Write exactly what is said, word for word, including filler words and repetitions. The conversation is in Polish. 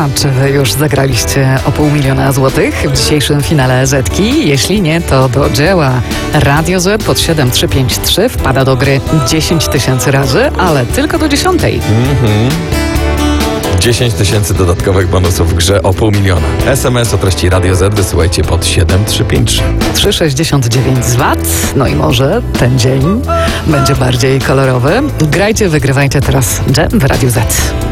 A czy wy już zagraliście o pół miliona złotych w dzisiejszym finale Zetki? Jeśli nie, to do dzieła. Radio Z pod siedem trzy pięć trzy wpada do gry dziesięć tysięcy razy, ale tylko do dziesiątej. Mhm. dziesięć tysięcy dodatkowych bonusów w grze o pół miliona. S M S o treści Radio Z wysyłajcie pod siedem trzy pięć trzy. trzy sześćdziesiąt dziewięć z wat. No i może ten dzień będzie bardziej kolorowy. Grajcie, wygrywajcie teraz dżem w Radiu Z.